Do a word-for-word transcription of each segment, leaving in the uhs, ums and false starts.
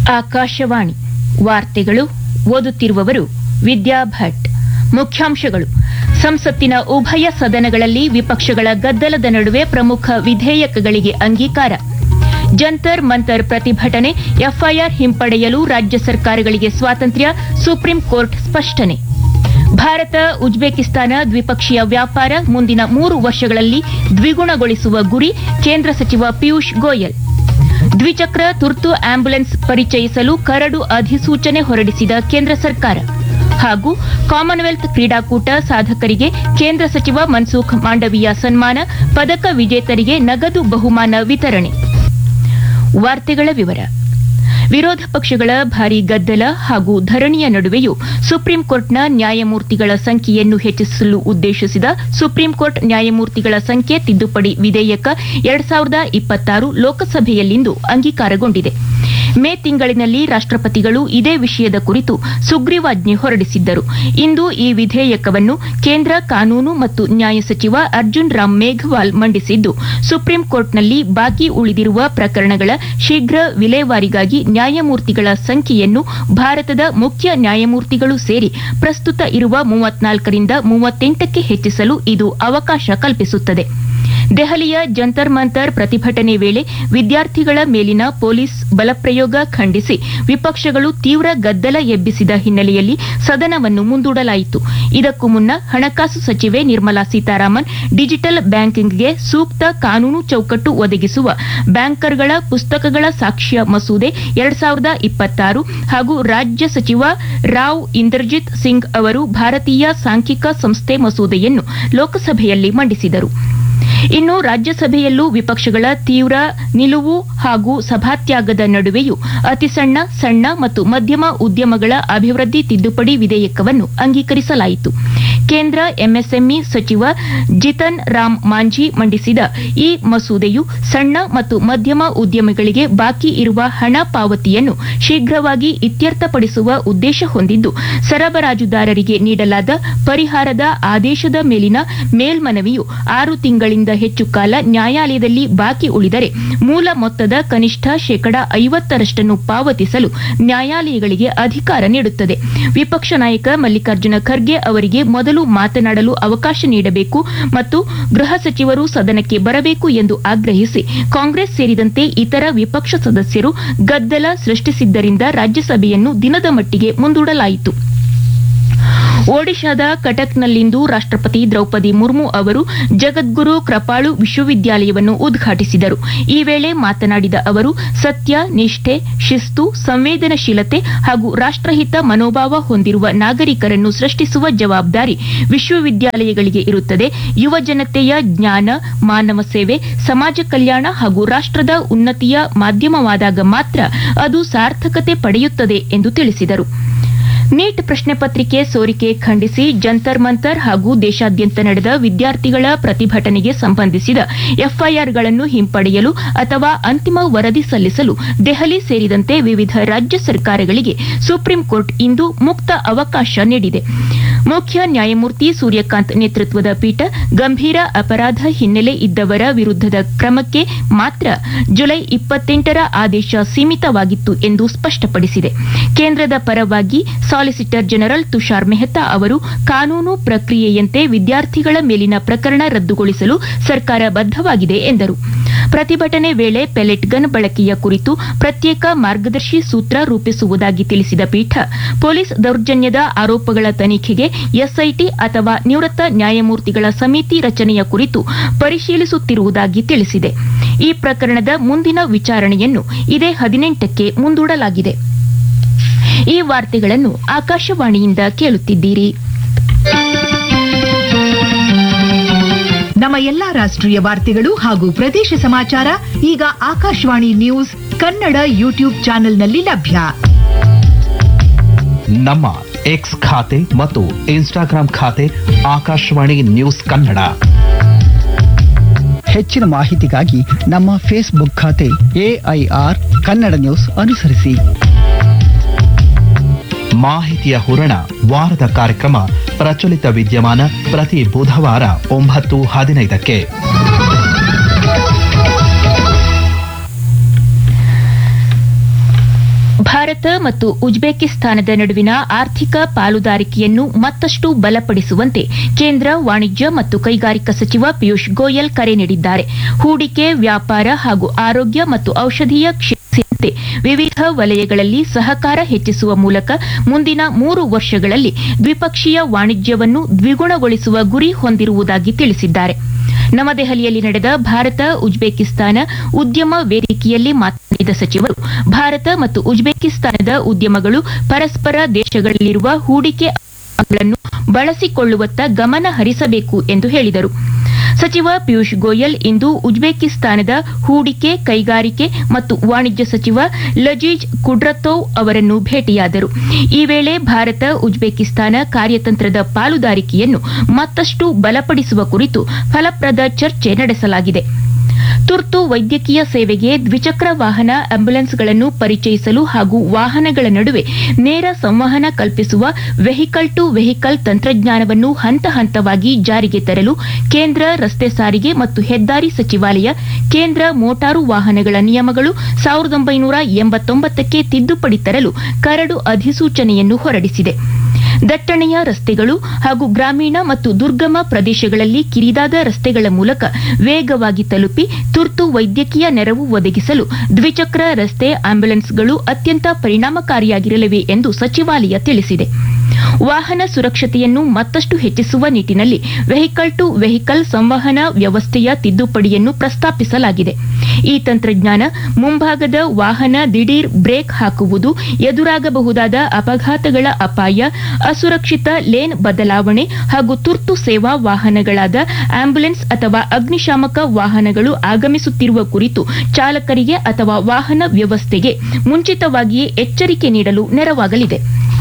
ಆಕಾಶವಾಣಿ ವಾರ್ತೆಗಳು ಓದುತ್ತಿರುವವರು ವಿದ್ಯಾ ಭಟ್. ಮುಖ್ಯಾಂಶಗಳು: ಸಂಸತ್ತಿನ ಉಭಯ ಸದನಗಳಲ್ಲಿ ವಿಪಕ್ಷಗಳ ಗದ್ದಲದ ನಡುವೆ ಪ್ರಮುಖ ವಿಧೇಯಕಗಳಿಗೆ ಅಂಗೀಕಾರ. ಜಂತರ್ ಮಂತರ್ ಪ್ರತಿಭಟನೆ, ಎಫ್ಐಆರ್ ಹಿಂಪಡೆಯಲು ರಾಜ್ಯ ಸರ್ಕಾರಗಳಿಗೆ ಸ್ವಾತಂತ್ರ್ಯ, ಸುಪ್ರೀಂ ಕೋರ್ಟ್ ಸ್ಪಷ್ಟನೆ. ಭಾರತ ಉಜ್ಬೇಕಿಸ್ತಾನ ದ್ವಿಪಕ್ಷೀಯ ವ್ಯಾಪಾರ ಮುಂದಿನ ಮೂರು ವರ್ಷಗಳಲ್ಲಿ ದ್ವಿಗುಣಗೊಳಿಸುವ ಗುರಿ, ಕೇಂದ್ರ ಸಚಿವ ಪಿಯೂಷ್ ಗೋಯಲ್. ದ್ವಿಚಕ್ರ ತುರ್ತು ಆಂಬ್ಯುಲೆನ್ಸ್ ಪರಿಚಯಿಸಲು ಕರಡು ಅಧಿಸೂಚನೆ ಹೊರಡಿಸಿದ ಕೇಂದ್ರ ಸರ್ಕಾರ. ಹಾಗೂ ಕಾಮನ್ವೆಲ್ತ್ ಕ್ರೀಡಾಕೂಟ ಸಾಧಕರಿಗೆ ಕೇಂದ್ರ ಸಚಿವ ಮನ್ಸುಖ್ ಮಾಂಡವೀಯ ಸನ್ಮಾನ, ಪದಕ ವಿಜೇತರಿಗೆ ನಗದು ಬಹುಮಾನ ವಿತರಣೆ. ವಾರ್ತೆಗಳ ವಿವರ. ವಿರೋಧ ಪಕ್ಷಗಳ ಭಾರೀ ಗದ್ದಲ ಹಾಗೂ ಧರಣಿಯ ನಡುವೆಯೂ ಸುಪ್ರೀಂ ಕೋರ್ಟ್ನ ನ್ಯಾಯಮೂರ್ತಿಗಳ ಸಂಖ್ಯೆಯನ್ನು ಹೆಚ್ಚಿಸಲು ಉದ್ದೇಶಿಸಿದ ಸುಪ್ರೀಂ ಕೋರ್ಟ್ ನ್ಯಾಯಮೂರ್ತಿಗಳ ಸಂಖ್ಯೆ ತಿದ್ದುಪಡಿ ವಿಧೇಯಕ ಎರಡ್ ಸಾವಿರದ ಇಪ್ಪತ್ತಾರು ಲೋಕಸಭೆಯಲ್ಲಿಂದು ಅಂಗೀಕಾರಗೊಂಡಿದೆ. ಮೇ ತಿಂಗಳಿನಲ್ಲಿ ರಾಷ್ಟಪತಿಗಳು ಇದೇ ವಿಷಯದ ಕುರಿತು ಸುಗ್ರೀವಾಜ್ಞೆ ಹೊರಡಿಸಿದ್ದರು. ಇಂದು ಈ ವಿಧೇಯಕವನ್ನು ಕೇಂದ್ರ ಕಾನೂನು ಮತ್ತು ನ್ಯಾಯ ಸಚಿವ ಅರ್ಜುನ್ ರಾಮ್ ಮೇಘವಾಲ್ ಮಂಡಿಸಿದ್ದು, ಸುಪ್ರೀಂ ಕೋರ್ಟ್ನಲ್ಲಿ ಬಾಕಿ ಉಳಿದಿರುವ ಪ್ರಕರಣಗಳ ಶೀಘ್ರ ವಿಲೇವಾರಿಗಾಗಿ ನ್ಯಾಯಮೂರ್ತಿಗಳ ಸಂಖ್ಯೆಯನ್ನು ಭಾರತದ ಮುಖ್ಯ ನ್ಯಾಯಮೂರ್ತಿಗಳು ಸೇರಿ ಪ್ರಸ್ತುತ ಇರುವ ಮೂವತ್ನಾಲ್ಕರಿಂದ ಮೂವತ್ತೆಂಟಕ್ಕೆ ಹೆಚ್ಚಿಸಲು ಇದು ಅವಕಾಶ ಕಲ್ಪಿಸುತ್ತದೆ. ದೆಹಲಿಯ ಜಂತರ್ ಮಂತರ್ ಪ್ರತಿಭಟನೆ ವೇಳೆ ವಿದ್ಯಾರ್ಥಿಗಳ ಮೇಲಿನ ಪೊಲೀಸ್ ಬಲಪ್ರಯೋಗ ಖಂಡಿಸಿ ವಿಪಕ್ಷಗಳು ತೀವ್ರ ಗದ್ದಲ ಎಬ್ಬಿಸಿದ ಹಿನ್ನೆಲೆಯಲ್ಲಿ ಸದನವನ್ನು ಮುಂದೂಡಲಾಯಿತು. ಇದಕ್ಕೂ ಮುನ್ನ ಹಣಕಾಸು ಸಚಿವೆ ನಿರ್ಮಲಾ ಸೀತಾರಾಮನ್ ಡಿಜಿಟಲ್ ಬ್ಯಾಂಕಿಂಗ್ಗೆ ಸೂಕ್ತ ಕಾನೂನು ಚೌಕಟ್ಟು ಒದಗಿಸುವ ಬ್ಯಾಂಕರ್ಗಳ ಪುಸ್ತಕಗಳ ಸಾಕ್ಷ್ಯ ಮಸೂದೆ ಎರಡ್ ಸಾವಿರದ ಇಪ್ಪತ್ತಾರು ಹಾಗೂ ರಾಜ್ಯ ಸಚಿವ ರಾವ್ ಇಂದರ್ಜಿತ್ ಸಿಂಗ್ ಅವರು ಭಾರತೀಯ ಸಾಂಖ್ಯಿಕ ಸಂಸ್ಥೆ ಮಸೂದೆಯನ್ನು ಲೋಕಸಭೆಯಲ್ಲಿ ಮಂಡಿಸಿದರು. ಇನ್ನು ರಾಜ್ಯಸಭೆಯಲ್ಲೂ ವಿಪಕ್ಷಗಳ ತೀವ್ರ ನಿಲುವು ಹಾಗೂ ಸಭಾತ್ಯಾಗದ ನಡುವೆಯೂ ಅತಿಸಣ್ಣ, ಸಣ್ಣ ಮತ್ತು ಮಧ್ಯಮ ಉದ್ಯಮಗಳ ಅಭಿವೃದ್ಧಿ ತಿದ್ದುಪಡಿ ವಿಧೇಯಕವನ್ನು ಅಂಗೀಕರಿಸಲಾಯಿತು. ಕೇಂದ್ರ ಎಂಎಸ್ಎಂಇ ಸಚಿವ ಜಿತನ್ ರಾಮ್ ಮಾಂಝಿ ಮಂಡಿಸಿದ ಈ ಮಸೂದೆಯು ಸಣ್ಣ ಮತ್ತು ಮಧ್ಯಮ ಉದ್ಯಮಿಗಳಿಗೆ ಬಾಕಿ ಇರುವ ಹಣ ಪಾವತಿಯನ್ನು ಶೀಘ್ರವಾಗಿ ಇತ್ಯರ್ಥಪಡಿಸುವ ಉದ್ದೇಶ ಹೊಂದಿದ್ದು, ಸರಬರಾಜುದಾರರಿಗೆ ನೀಡಲಾದ ಪರಿಹಾರದ ಆದೇಶದ ಮೇಲಿನ ಮೇಲ್ಮನವಿಯು ಆರು ತಿಂಗಳಿಂದ ಹೆಚ್ಚು ಕಾಲ ನ್ಯಾಯಾಲಯದಲ್ಲಿ ಬಾಕಿ ಉಳಿದರೆ ಮೂಲ ಮೊತ್ತದ ಕನಿಷ್ಠ ಶೇಕಡಾ ಐವತ್ತರಷ್ಟನ್ನು ಪಾವತಿಸಲು ನ್ಯಾಯಾಲಯಗಳಿಗೆ ಅಧಿಕಾರ ನೀಡುತ್ತದೆ. ವಿಪಕ್ಷ ನಾಯಕ ಮಲ್ಲಿಕಾರ್ಜುನ ಖರ್ಗೆ ಅವರಿಗೆ ಮೊದಲು ಮಾತನಾಡಲು ಅವಕಾಶ ನೀಡಬೇಕು ಮತ್ತು ಗೃಹ ಸಚಿವರು ಸದನಕ್ಕೆ ಬರಬೇಕು ಎಂದು ಆಗ್ರಹಿಸಿ ಕಾಂಗ್ರೆಸ್ ಸೇರಿದಂತೆ ಇತರ ವಿಪಕ್ಷ ಸದಸ್ಯರು ಗದ್ದಲ ಸೃಷ್ಟಿಸಿದ್ದರಿಂದ ರಾಜ್ಯಸಭೆಯನ್ನು ದಿನದ ಮಟ್ಟಿಗೆ ಮುಂದೂಡಲಾಯಿತು. ಒಡಿಶಾದ ಕಟಕ್ನಲ್ಲಿಂದು ರಾಷ್ಟಪತಿ ದ್ರೌಪದಿ ಮುರ್ಮು ಅವರು ಜಗದ್ಗುರು ಕೃಪಾಳು ವಿಶ್ವವಿದ್ಯಾಲಯವನ್ನು ಉದ್ಘಾಟಿಸಿದರು. ಈ ವೇಳೆ ಮಾತನಾಡಿದ ಅವರು, ಸತ್ಯ, ನಿಷ್ಠೆ, ಶಿಸ್ತು, ಸಂವೇದನಶೀಲತೆ ಹಾಗೂ ರಾಷ್ಟಹಿತ ಮನೋಭಾವ ಹೊಂದಿರುವ ನಾಗರಿಕರನ್ನು ಸೃಷ್ಟಿಸುವ ಜವಾಬ್ದಾರಿ ವಿಶ್ವವಿದ್ಯಾಲಯಗಳಿಗೆ ಇರುತ್ತದೆ. ಯುವ ಜನತೆಯ ಜ್ಞಾನ, ಮಾನವ ಸೇವೆ, ಸಮಾಜ ಕಲ್ಯಾಣ ಹಾಗೂ ರಾಷ್ಟದ ಉನ್ನತಿಯ ಮಾಧ್ಯಮವಾದಾಗ ಮಾತ್ರ ಅದು ಸಾರ್ಥಕತೆ ಪಡೆಯುತ್ತದೆ ಎಂದು ತಿಳಿಸಿದರು. ನೀಟ್ ಪ್ರಶ್ನೆ ಪತ್ರಿಕೆ ಸೋರಿಕೆ ಖಂಡಿಸಿ ಜಂತರ್ ಮಂತರ್ ಹಾಗೂ ದೇಶಾದ್ಯಂತ ನಡೆದ ವಿದ್ಯಾರ್ಥಿಗಳ ಪ್ರತಿಭಟನೆಗೆ ಸಂಬಂಧಿಸಿದ ಎಫ್ಐಆರ್ಗಳನ್ನು ಹಿಂಪಡೆಯಲು ಅಥವಾ ಅಂತಿಮ ವರದಿ ಸಲ್ಲಿಸಲು ದೆಹಲಿ ಸೇರಿದಂತೆ ವಿವಿಧ ರಾಜ್ಯ ಸರ್ಕಾರಗಳಿಗೆ ಸುಪ್ರೀಂ ಕೋರ್ಟ್ ಇಂದು ಮುಕ್ತ ಅವಕಾಶ ನೀಡಿದೆ. ಮುಖ್ಯ ನ್ಯಾಯಮೂರ್ತಿ ಸೂರ್ಯಕಾಂತ್ ನೇತೃತ್ವದ ಪೀಠ ಗಂಭೀರ ಅಪರಾಧ ಹಿನ್ನೆಲೆ ಇದ್ದವರ ವಿರುದ್ದದ ಕ್ರಮಕ್ಕೆ ಮಾತ್ರ ಜುಲೈ ಇಪ್ಪತ್ತೆಂಟರ ಆದೇಶ ಸೀಮಿತವಾಗಿತ್ತು ಎಂದು ಸ್ಪಷ್ಟಪಡಿಸಿದೆ. ಕೇಂದ್ರದ ಪರವಾಗಿ ಸಾಲಿಸಿಟರ್ ಜನರಲ್ ತುಷಾರ್ ಮೆಹ್ತಾ ಅವರು ಕಾನೂನು ಪ್ರಕ್ರಿಯೆಯಂತೆ ವಿದ್ಯಾರ್ಥಿಗಳ ಮೇಲಿನ ಪ್ರಕರಣ ರದ್ದುಗೊಳಿಸಲು ಸರ್ಕಾರ ಬದ್ದವಾಗಿದೆ ಎಂದರು. ಪ್ರತಿಭಟನೆ ವೇಳೆ ಪೆಲೆಟ್ ಗನ್ ಬಳಕೆಯ ಕುರಿತು ಪ್ರತ್ಯೇಕ ಮಾರ್ಗದರ್ಶಿ ಸೂತ್ರ ರೂಪಿಸುವುದಾಗಿ ತಿಳಿಸಿದ ಪೀಠ, ಪೊಲೀಸ್ ದೌರ್ಜನ್ಯದ ಆರೋಪಗಳ ತನಿಖೆಗೆ ಎಸ್ಐಟಿ ಅಥವಾ ನಿವೃತ್ತ ನ್ಯಾಯಮೂರ್ತಿಗಳ ಸಮಿತಿ ರಚನೆಯ ಕುರಿತು ಪರಿಶೀಲಿಸುತ್ತಿರುವುದಾಗಿ ತಿಳಿಸಿದೆ. ಈ ಪ್ರಕರಣದ ಮುಂದಿನ ವಿಚಾರಣೆಯನ್ನು ಇದೇ ಹದಿನೆಂಟಕ್ಕೆ ಮುಂದೂಡಲಾಗಿದೆ. ಈ ವಾರ್ತೆಗಳನ್ನು ಆಕಾಶವಾಣಿಯಿಂದ ಕೇಳುತ್ತಿದ್ದೀರಿ. ನಮ್ಮ ಎಲ್ಲಾ ರಾಷ್ಟ್ರೀಯ ವಾರ್ತೆಗಳು ಹಾಗೂ ಪ್ರದೇಶ ಸಮಾಚಾರ ಈಗ ಆಕಾಶವಾಣಿ ನ್ಯೂಸ್ ಕನ್ನಡ ಯೂಟ್ಯೂಬ್ ಚಾನೆಲ್ನಲ್ಲಿ ಲಭ್ಯ. ನಮ್ಮ ಎಕ್ಸ್ ಖಾತೆ ಮತ್ತು ಇನ್ಸ್ಟಾಗ್ರಾಂ ಖಾತೆ ಆಕಾಶವಾಣಿ ನ್ಯೂಸ್ ಕನ್ನಡ. ಹೆಚ್ಚಿನ ಮಾಹಿತಿಗಾಗಿ ನಮ್ಮ ಫೇಸ್ಬುಕ್ ಖಾತೆ ಎಐಆರ್ ಕನ್ನಡ ನ್ಯೂಸ್ ಅನುಸರಿಸಿ. ಮಾಹಿತಿಯ ಹೂರಣ ವಾರದ ಕಾರ್ಯಕ್ರಮ ಪ್ರಚಲಿತ ವಿದ್ಯಮಾನ ಪ್ರತಿ ಬುಧವಾರ ಒಂಬತ್ತು ಹದಿನೈದಕ್ಕೆ. ಭಾರತ ಮತ್ತು ಉಜ್ಬೇಕಿಸ್ತಾನದ ನಡುವಿನ ಆರ್ಥಿಕ ಪಾಲುದಾರಿಕೆಯನ್ನು ಮತ್ತಷ್ಟು ಬಲಪಡಿಸುವಂತೆ ಕೇಂದ್ರ ವಾಣಿಜ್ಯ ಮತ್ತು ಕೈಗಾರಿಕಾ ಸಚಿವ ಪಿಯೂಷ್ ಗೋಯಲ್ ಕರೆ ನೀಡಿದ್ದಾರೆ. ಹೂಡಿಕೆ, ವ್ಯಾಪಾರ ಹಾಗೂ ಆರೋಗ್ಯ ಮತ್ತು ಔಷಧೀಯ ಕ್ಷೇತ್ರದಂತೆ ವಿವಿಧ ವಲಯಗಳಲ್ಲಿ ಸಹಕಾರ ಹೆಚ್ಚಿಸುವ ಮೂಲಕ ಮುಂದಿನ ಮೂರು ವರ್ಷಗಳಲ್ಲಿ ದ್ವಿಪಕ್ಷೀಯ ವಾಣಿಜ್ಯವನ್ನು ದ್ವಿಗುಣಗೊಳಿಸುವ ಗುರಿ ಹೊಂದಿರುವುದಾಗಿ ತಿಳಿಸಿದ್ದಾರೆ. ನವದೆಹಲಿಯಲ್ಲಿ ನಡೆದ ಭಾರತ ಉಜ್ಬೇಕಿಸ್ತಾನ ಉದ್ಯಮ ವೇದಿಕೆಯಲ್ಲಿ ಮಾತನಾಡಿದ ಸಚಿವರು, ಭಾರತ ಮತ್ತು ಉಜ್ಬೇಕಿಸ್ತಾನದ ಉದ್ಯಮಗಳು ಪರಸ್ಪರ ದೇಶಗಳಲ್ಲಿರುವ ಹೂಡಿಕೆ ಅವಕಾಶಗಳನ್ನು ಬಳಸಿಕೊಳ್ಳುವತ್ತ ಗಮನ ಹರಿಸಬೇಕು ಎಂದು ಹೇಳಿದರು. ಸಚಿವ ಪಿಯೂಷ್ ಗೋಯಲ್ ಇಂದು ಉಜ್ಬೇಕಿಸ್ತಾನದ ಹೂಡಿಕೆ, ಕೈಗಾರಿಕೆ ಮತ್ತು ವಾಣಿಜ್ಯ ಸಚಿವ ಲಜೀಜ್ ಕುಡ್ರತೋವ್ ಅವರನ್ನು ಭೇಟಿಯಾದರು. ಈ ವೇಳೆ ಭಾರತ ಉಜ್ಬೇಕಿಸ್ತಾನ ಕಾರ್ಯತಂತ್ರದ ಪಾಲುದಾರಿಕೆಯನ್ನು ಮತ್ತಷ್ಟು ಬಲಪಡಿಸುವ ಕುರಿತು ಫಲಪ್ರದ ಚರ್ಚೆ ನಡೆಸಲಾಗಿದೆ. ತುರ್ತು ವೈದ್ಯಕೀಯ ಸೇವೆಗೆ ದ್ವಿಚಕ್ರ ವಾಹನ ಆಂಬ್ಯುಲೆನ್ಸ್ಗಳನ್ನು ಪರಿಚಯಿಸಲು ಹಾಗೂ ವಾಹನಗಳ ನಡುವೆ ನೇರ ಸಂವಹನ ಕಲ್ಪಿಸುವ ವೆಹಿಕಲ್ ಟು ವೆಹಿಕಲ್ ತಂತ್ರಜ್ಞಾನವನ್ನು ಹಂತ ಹಂತವಾಗಿ ಜಾರಿಗೆ ತರಲು ಕೇಂದ್ರ ರಸ್ತೆ ಸಾರಿಗೆ ಮತ್ತು ಹೆದ್ದಾರಿ ಸಚಿವಾಲಯ ಕೇಂದ್ರ ಮೋಟಾರು ವಾಹನಗಳ ನಿಯಮಗಳು ಸಾವಿರದ ಒಂಬೈನೂರ ಎಂಬತ್ತೊಂಬತ್ತಕ್ಕೆ ತಿದ್ದುಪಡಿ ತರಲು ಕರಡು ಅಧಿಸೂಚನೆಯನ್ನು ಹೊರಡಿಸಿದೆ. ದಟ್ಟಣೆಯ ರಸ್ತೆಗಳು ಹಾಗೂ ಗ್ರಾಮೀಣ ಮತ್ತು ದುರ್ಗಮ ಪ್ರದೇಶಗಳಲ್ಲಿ ಕಿರಿದಾದ ರಸ್ತೆಗಳ ಮೂಲಕ ವೇಗವಾಗಿ ತಲುಪಿ ತುರ್ತು ವೈದ್ಯಕೀಯ ನೆರವು ಒದಗಿಸಲು ದ್ವಿಚಕ್ರ ರಸ್ತೆ ಆಂಬ್ಯುಲೆನ್ಸ್ಗಳು ಅತ್ಯಂತ ಪರಿಣಾಮಕಾರಿಯಾಗಿರಲಿವೆ ಎಂದು ಸಚಿವಾಲಯ ತಿಳಿಸಿದೆ. ವಾಹನ ಸುರಕ್ಷತೆಯನ್ನು ಮತ್ತಷ್ಟು ಹೆಚ್ಚಿಸುವ ನಿಟ್ಟಿನಲ್ಲಿ ವೆಹಿಕಲ್ ಟು ವೆಹಿಕಲ್ ಸಂವಹನ ವ್ಯವಸ್ಥೆಯ ತಿದ್ದುಪಡಿಯನ್ನು ಪ್ರಸ್ತಾಪಿಸಲಾಗಿದೆ. ಈ ತಂತ್ರಜ್ಞಾನ ಮುಂಭಾಗದ ವಾಹನ ದಿಢೀರ್ ಬ್ರೇಕ್ ಹಾಕುವುದು, ಎದುರಾಗಬಹುದಾದ ಅಪಘಾತಗಳ ಅಪಾಯ, ಅಸುರಕ್ಷಿತ ಲೇನ್ ಬದಲಾವಣೆ ಹಾಗೂ ತುರ್ತು ಸೇವಾ ವಾಹನಗಳಾದ ಆಂಬ್ಯುಲೆನ್ಸ್ ಅಥವಾ ಅಗ್ನಿಶಾಮಕ ವಾಹನಗಳು ಆಗಮಿಸುತ್ತಿರುವ ಕುರಿತು ಚಾಲಕರಿಗೆ ಅಥವಾ ವಾಹನ ವ್ಯವಸ್ಥೆಗೆ ಮುಂಚಿತವಾಗಿಯೇ ಎಚ್ಚರಿಕೆ ನೀಡಲು ನೆರವಾಗಲಿದೆ.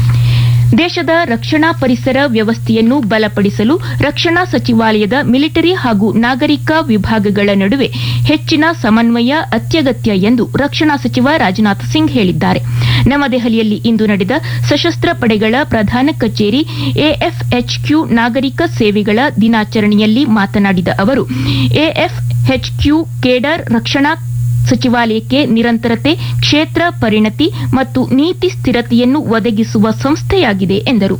ದೇಶದ ರಕ್ಷಣಾ ಪರಿಸರ ವ್ಯವಸ್ಥೆಯನ್ನು ಬಲಪಡಿಸಲು ರಕ್ಷಣಾ ಸಚಿವಾಲಯದ ಮಿಲಿಟರಿ ಹಾಗೂ ನಾಗರಿಕ ವಿಭಾಗಗಳ ನಡುವೆ ಹೆಚ್ಚಿನ ಸಮನ್ವಯ ಅತ್ಯಗತ್ಯ ಎಂದು ರಕ್ಷಣಾ ಸಚಿವ ರಾಜನಾಥ್ ಸಿಂಗ್ ಹೇಳಿದ್ದಾರೆ. ನವದೆಹಲಿಯಲ್ಲಿ ಇಂದು ನಡೆದ ಸಶಸ್ತ್ರ ಪಡೆಗಳ ಪ್ರಧಾನ ಕಚೇರಿ ಎಎಫ್ಎಚ್ಕ್ಯೂ ನಾಗರಿಕ ಸೇವೆಗಳ ದಿನಾಚರಣೆಯಲ್ಲಿ ಮಾತನಾಡಿದ ಅವರು, ಎಎಫ್ಎಚ್ಕ್ಯೂ ಕೇಡರ್ ರಕ್ಷಣಾ ಸಚಿವಾಲಯಕ್ಕೆ ನಿರಂತರತೆ, ಕ್ಷೇತ್ರ ಪರಿಣತಿ ಮತ್ತು ನೀತಿ ಸ್ಥಿರತೆಯನ್ನು ಒದಗಿಸುವ ಸಂಸ್ಥೆಯಾಗಿದೆ ಎಂದರು.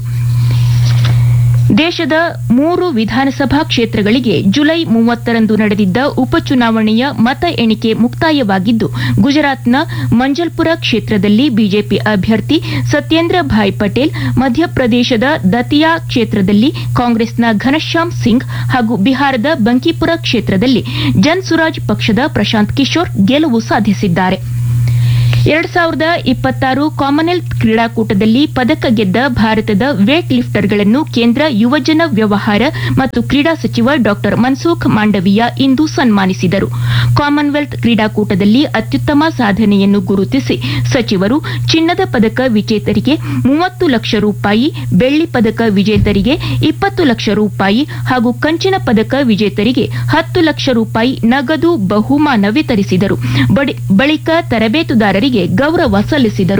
ದೇಶದ ಮೂರು ವಿಧಾನಸಭಾ ಕ್ಷೇತ್ರಗಳಿಗೆ ಜುಲೈ ಮೂವತ್ತರಂದು ನಡೆದಿದ್ದ ಉಪಚುನಾವಣೆಯ ಮತ ಎಣಿಕೆ ಮುಕ್ತಾಯವಾಗಿದ್ದು, ಗುಜರಾತ್ನ ಮಂಜಲ್ಪುರ ಕ್ಷೇತ್ರದಲ್ಲಿ ಬಿಜೆಪಿ ಅಭ್ಯರ್ಥಿ ಸತ್ಯೇಂದ್ರ ಭಾಯ್ ಪಟೇಲ್, ಮಧ್ಯಪ್ರದೇಶದ ದತಿಯಾ ಕ್ಷೇತ್ರದಲ್ಲಿ ಕಾಂಗ್ರೆಸ್ನ ಘನಶ್ಯಾಮ್ ಸಿಂಗ್ ಹಾಗೂ ಬಿಹಾರದ ಬಂಕಿಪುರ ಕ್ಷೇತ್ರದಲ್ಲಿ ಜನ್ಸುರಾಜ್ ಪಕ್ಷದ ಪ್ರಶಾಂತ್ ಕಿಶೋರ್ ಗೆಲುವು ಸಾಧಿಸಿದ್ದಾರೆ. ಎರಡು ಸಾವಿರದ ಇಪ್ಪತ್ತಾರು ಕಾಮನ್ವೆಲ್ತ್ ಕ್ರೀಡಾಕೂಟದಲ್ಲಿ ಪದಕ ಗೆದ್ದ ಭಾರತದ ವೇಟ್ ಲಿಫ್ಟರ್ಗಳನ್ನು ಕೇಂದ್ರ ಯುವಜನ ವ್ಯವಹಾರ ಮತ್ತು ಕ್ರೀಡಾ ಸಚಿವ ಡಾ ಮನ್ಸುಖ್ ಮಾಂಡವೀಯ ಇಂದು ಸನ್ಮಾನಿಸಿದರು. ಕಾಮನ್ವೆಲ್ತ್ ಕ್ರೀಡಾಕೂಟದಲ್ಲಿ ಅತ್ಯುತ್ತಮ ಸಾಧನೆಯನ್ನು ಗುರುತಿಸಿ ಸಚಿವರು ಚಿನ್ನದ ಪದಕ ವಿಜೇತರಿಗೆ ಮೂವತ್ತು ಲಕ್ಷ ರೂಪಾಯಿ, ಬೆಳ್ಳಿ ಪದಕ ವಿಜೇತರಿಗೆ ಇಪ್ಪತ್ತು ಲಕ್ಷ ರೂಪಾಯಿ ಹಾಗೂ ಕಂಚಿನ ಪದಕ ವಿಜೇತರಿಗೆ ಹತ್ತು ಲಕ್ಷ ರೂಪಾಯಿ ನಗದು ಬಹುಮಾನ ವಿತರಿಸಿದರು. ಬಳಿಕ ತರಬೇತುದಾರರಿಗೆ ಗೌರವ ಸಲ್ಲಿಸಿದರು.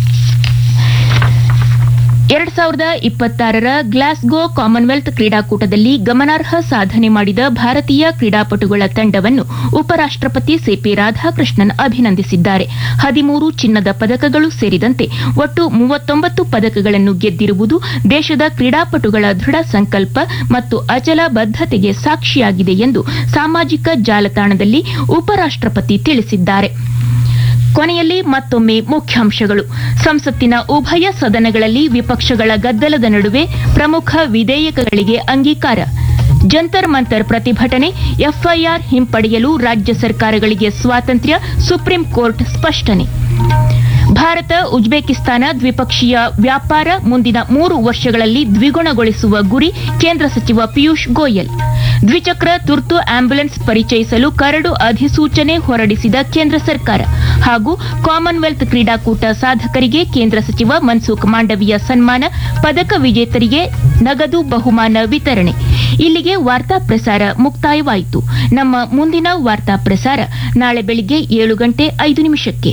ಎರಡು ಸಾವಿರದ ಇಪ್ಪತ್ತಾರರ ಗ್ಲಾಸ್ಗೋ ಕಾಮನ್ವೆಲ್ತ್ ಕ್ರೀಡಾಕೂಟದಲ್ಲಿ ಗಮನಾರ್ಹ ಸಾಧನೆ ಮಾಡಿದ ಭಾರತೀಯ ಕ್ರೀಡಾಪಟುಗಳ ತಂಡವನ್ನು ಉಪರಾಷ್ಟಪತಿ ಸಿಪಿ ರಾಧಾಕೃಷ್ಣನ್ ಅಭಿನಂದಿಸಿದ್ದಾರೆ. ಹದಿಮೂರು ಚಿನ್ನದ ಪದಕಗಳು ಸೇರಿದಂತೆ ಒಟ್ಟು ಮೂವತ್ತೊಂಬತ್ತು ಪದಕಗಳನ್ನು ಗೆದ್ದಿರುವುದು ದೇಶದ ಕ್ರೀಡಾಪಟುಗಳ ದೃಢ ಸಂಕಲ್ಪ ಮತ್ತು ಅಚಲ ಬದ್ಧತೆಗೆ ಸಾಕ್ಷಿಯಾಗಿದೆ ಎಂದು ಸಾಮಾಜಿಕ ಜಾಲತಾಣದಲ್ಲಿ ಉಪರಾಷ್ಟಪತಿ ತಿಳಿಸಿದ್ದಾರೆ. ಕೊನೆಯಲ್ಲಿ ಮತ್ತೊಮ್ಮೆ ಮುಖ್ಯಾಂಶಗಳು. ಸಂಸತ್ತಿನ ಉಭಯ ಸದನಗಳಲ್ಲಿ ವಿಪಕ್ಷಗಳ ಗದ್ದಲದ ನಡುವೆ ಪ್ರಮುಖ ವಿಧೇಯಕಗಳಿಗೆ ಅಂಗೀಕಾರ. ಜಂತರ್ ಮಂತರ್ ಪ್ರತಿಭಟನೆ, ಎಫ್ಐಆರ್ ಹಿಂಪಡೆಯಲು ರಾಜ್ಯ ಸರ್ಕಾರಗಳಿಗೆ ಸ್ವಾತಂತ್ರ್ಯ, ಸುಪ್ರೀಂ ಕೋರ್ಟ್ ಸ್ಪಷ್ಟನೆ. ಭಾರತ ಉಜ್ಬೇಕಿಸ್ತಾನ ದ್ವಿಪಕ್ಷೀಯ ವ್ಯಾಪಾರ ಮುಂದಿನ ಮೂರು ವರ್ಷಗಳಲ್ಲಿ ದ್ವಿಗುಣಗೊಳಿಸುವ ಗುರಿ, ಕೇಂದ್ರ ಸಚಿವ ಪಿಯೂಷ್ ಗೋಯಲ್. ದ್ವಿಚಕ್ರ ತುರ್ತು ಆಂಬ್ಯುಲೆನ್ಸ್ ಪರಿಚಯಿಸಲು ಕರಡು ಅಧಿಸೂಚನೆ ಹೊರಡಿಸಿದ ಕೇಂದ್ರ ಸರ್ಕಾರ ಹಾಗೂ ಕಾಮನ್ವೆಲ್ತ್ ಕ್ರೀಡಾಕೂಟ ಸಾಧಕರಿಗೆ ಕೇಂದ್ರ ಸಚಿವ ಮನ್ಸುಖ್ ಮಾಂಡವೀಯ ಸನ್ಮಾನ, ಪದಕ ವಿಜೇತರಿಗೆ ನಗದು ಬಹುಮಾನ ವಿತರಣೆ. ಇಲ್ಲಿಗೆ ವಾರ್ತಾ ಪ್ರಸಾರ ಮುಕ್ತಾಯವಾಯಿತು. ನಮ್ಮ ಮುಂದಿನ ವಾರ್ತಾ ಪ್ರಸಾರ ನಾಳೆ ಬೆಳಿಗ್ಗೆ ಏಳು ಗಂಟೆ ಐದು ನಿಮಿಷಕ್ಕೆ.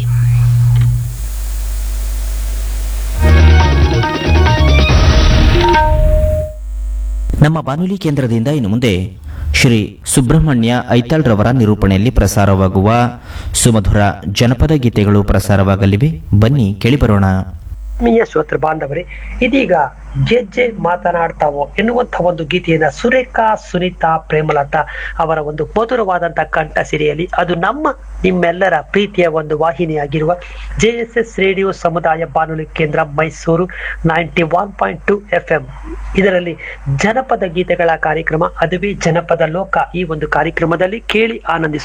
ನಮ್ಮ ಬಾನುಲಿ ಕೇಂದ್ರದಿಂದ ಇನ್ನು ಮುಂದೆ ಶ್ರೀ ಸುಬ್ರಹ್ಮಣ್ಯ ಐತಾಳ್ ರವರ ನಿರೂಪಣೆಯಲ್ಲಿ ಪ್ರಸಾರವಾಗುವ ಸುಮಧುರ ಜನಪದ ಗೀತೆಗಳು ಪ್ರಸಾರವಾಗಲಿವೆ. ಬನ್ನಿ ಕೇಳಿಬರೋಣ. ಆತ್ಮೀಯ ಶ್ರೋತೃ ಬಾಂಧವರೇ, ಇದೀಗ ಜೆಜ್ಜೆ ಮಾತನಾಡ್ತಾವೋ ಎನ್ನುವಂತಹ ಒಂದು ಗೀತೆಯನ್ನ ಸುರೇಖಾ ಸುನೀತಾ ಪ್ರೇಮಲತಾ ಅವರ ಒಂದು ಮಧುರವಾದಂತಹ ಕಂಠ ಸಿರಿಯಲ್ಲಿ, ಅದು ನಮ್ಮ ನಿಮ್ಮೆಲ್ಲರ ಪ್ರೀತಿಯ ಒಂದು ವಾಹಿನಿಯಾಗಿರುವ ಜೆ ಎಸ್ ಎಸ್ ರೇಡಿಯೋ ಸಮುದಾಯ ಬಾನುಲಿ ಕೇಂದ್ರ Mysuru ninety one point to F M ಇದರಲ್ಲಿ ಜನಪದ ಗೀತೆಗಳ ಕಾರ್ಯಕ್ರಮ, ಅದುವೇ ಜನಪದ ಲೋಕ. ಈ ಒಂದು ಕಾರ್ಯಕ್ರಮದಲ್ಲಿ ಕೇಳಿ ಆನಂದಿಸಿ